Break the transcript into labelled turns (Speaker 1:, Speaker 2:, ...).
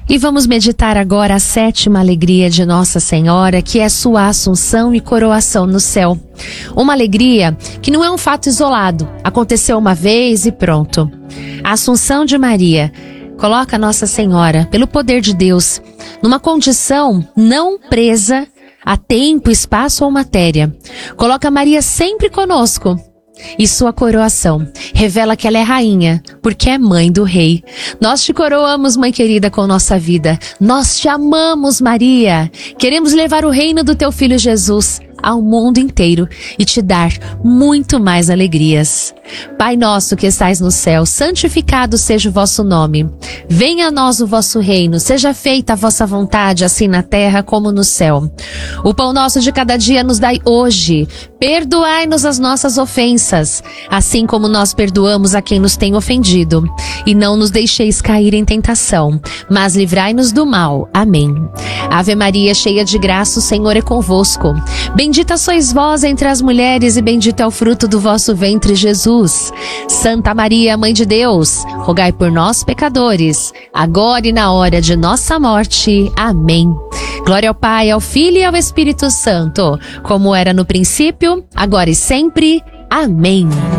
Speaker 1: E vamos meditar agora a sétima alegria de Nossa Senhora, que é sua assunção e coroação no céu. Uma alegria que não é um fato isolado, aconteceu uma vez e pronto. A assunção de Maria coloca Nossa Senhora, pelo poder de Deus, numa condição não presa a tempo, espaço ou matéria. Coloca Maria sempre conosco. E sua coroação revela que ela é rainha, porque é mãe do rei. Nós te coroamos, mãe querida, com nossa vida. Nós te amamos, Maria. Queremos levar o reino do teu filho Jesus ao mundo inteiro e te dar muito mais alegrias. Pai nosso que estais no céu, santificado seja o vosso nome. Venha a nós o vosso reino, seja feita a vossa vontade, assim na terra como no céu. O pão nosso de cada dia nos dai hoje. Perdoai-nos as nossas ofensas, assim como nós perdoamos a quem nos tem ofendido. E não nos deixeis cair em tentação, mas livrai-nos do mal. Amém. Ave Maria, cheia de graça, o Senhor é convosco. Bendita sois vós entre as mulheres e bendito é o fruto do vosso ventre, Jesus. Santa Maria, Mãe de Deus, rogai por nós, pecadores, agora e na hora de nossa morte. Amém. Glória ao Pai, ao Filho e ao Espírito Santo, como era no princípio, agora e sempre. Amém.